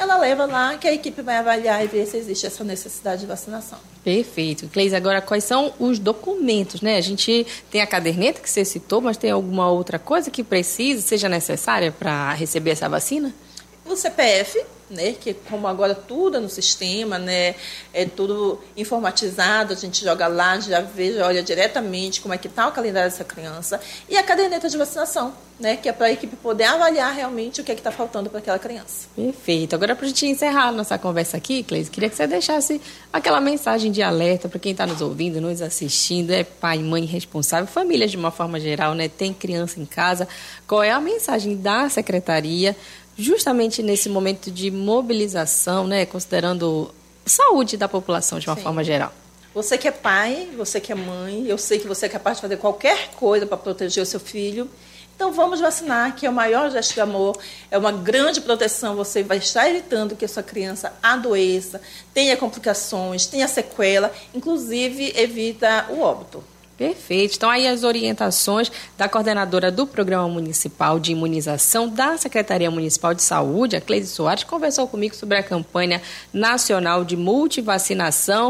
ela leva lá, que a equipe vai avaliar e ver se existe essa necessidade de vacinação. Perfeito. Cleise, agora quais são os documentos, né? A gente tem a caderneta que você citou, mas tem alguma outra coisa que precisa, seja necessária para receber essa vacina? O CPF, né, que como agora tudo é no sistema, né, é tudo informatizado, a gente joga lá, já vê, já olha diretamente como é que está o calendário dessa criança, e a caderneta de vacinação, né, que é para a equipe poder avaliar realmente o que é que está faltando para aquela criança. Perfeito. Agora, para a gente encerrar a nossa conversa aqui, Cleise, queria que você deixasse aquela mensagem de alerta para quem está nos ouvindo, nos assistindo, é pai, mãe responsável, famílias de uma forma geral, né, tem criança em casa. Qual é a mensagem da secretaria justamente nesse momento de mobilização, né, considerando saúde da população de uma forma geral? Você que é pai, você que é mãe, eu sei que você é capaz de fazer qualquer coisa para proteger o seu filho. Então vamos vacinar, que é o maior gesto de amor, é uma grande proteção. Você vai estar evitando que a sua criança adoeça, tenha complicações, tenha sequela, inclusive evita o óbito. Perfeito. Então, aí as orientações da coordenadora do Programa Municipal de Imunização da Secretaria Municipal de Saúde, a Cleise Soares, conversou comigo sobre a campanha nacional de multivacinação.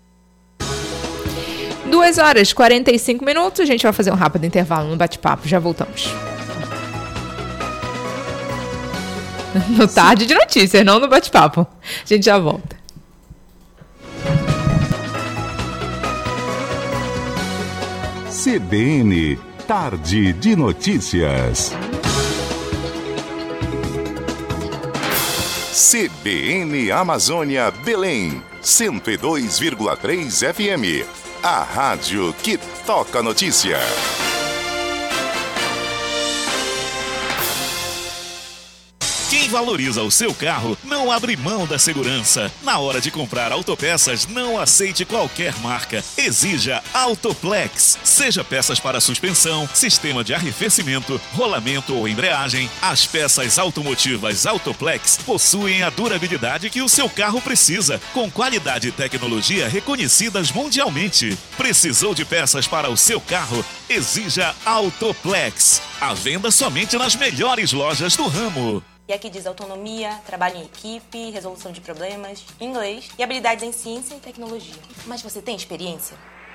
2h45, a gente vai fazer um rápido intervalo no bate-papo, já voltamos. No Tarde de Notícias, não no bate-papo. A gente já volta. CBN, Tarde de Notícias. CBN Amazônia Belém, 102,3 FM. A rádio que toca notícia. Quem valoriza o seu carro não abre mão da segurança. Na hora de comprar autopeças, não aceite qualquer marca. Exija Autoplex. Seja peças para suspensão, sistema de arrefecimento, rolamento ou embreagem, as peças automotivas Autoplex possuem a durabilidade que o seu carro precisa, com qualidade e tecnologia reconhecidas mundialmente. Precisou de peças para o seu carro? Exija Autoplex. À venda somente nas melhores lojas do ramo. E aqui diz autonomia, trabalho em equipe, resolução de problemas, inglês e habilidades em ciência e tecnologia. Mas você tem experiência?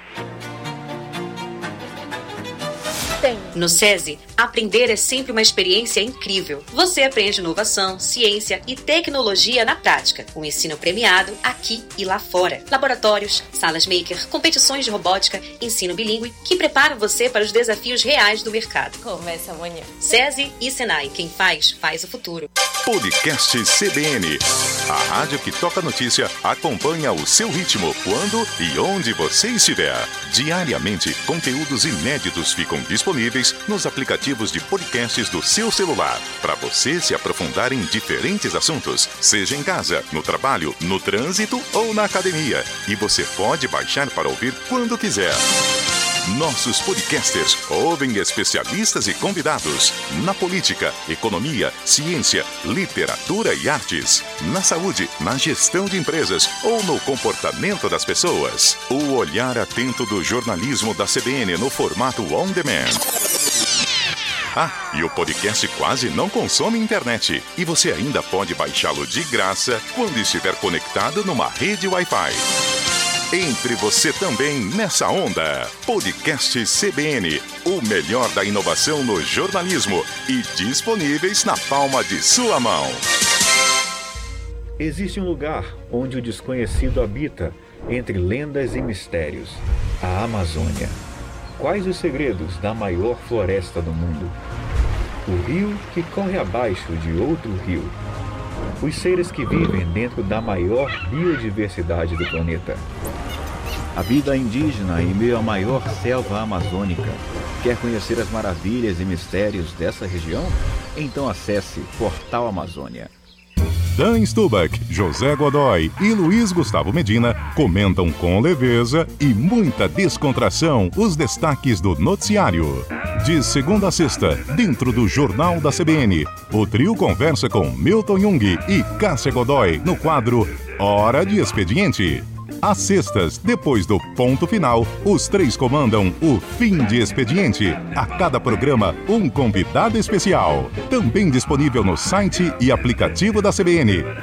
No SESI, aprender é sempre uma experiência incrível. Você aprende inovação, ciência e tecnologia na prática. Um ensino premiado aqui e lá fora. Laboratórios, salas maker, competições de robótica, ensino bilíngue que preparam você para os desafios reais do mercado. Começa amanhã. SESI e Senai, quem faz o futuro. Podcast CBN. A rádio que toca notícia acompanha o seu ritmo quando e onde você estiver. Diariamente, conteúdos inéditos ficam disponíveis nos aplicativos de podcasts do seu celular, para você se aprofundar em diferentes assuntos, seja em casa, no trabalho, no trânsito ou na academia. E você pode baixar para ouvir quando quiser. Nossos podcasters ouvem especialistas e convidados na política, economia, ciência, literatura e artes, na saúde, na gestão de empresas ou no comportamento das pessoas. O olhar atento do jornalismo da CBN no formato on demand. E o podcast quase não consome internet. E você ainda pode baixá-lo de graça quando estiver conectado numa rede Wi-Fi. Entre você também nessa onda. Podcast CBN, o melhor da inovação no jornalismo e disponíveis na palma de sua mão. Existe um lugar onde o desconhecido habita, entre lendas e mistérios, a Amazônia. Quais os segredos da maior floresta do mundo? O rio que corre abaixo de outro rio. Os seres que vivem dentro da maior biodiversidade do planeta. A vida indígena em meio à maior selva amazônica. Quer conhecer as maravilhas e mistérios dessa região? Então acesse Portal Amazônia. Dan Stubach, José Godoy e Luiz Gustavo Medina comentam com leveza e muita descontração os destaques do noticiário. De segunda a sexta, dentro do Jornal da CBN, o trio conversa com Milton Jung e Cássia Godoy no quadro Hora de Expediente. Às sextas, depois do ponto final, os três comandam o Fim de Expediente. A cada programa, um convidado especial. Também disponível no site e aplicativo da CBN.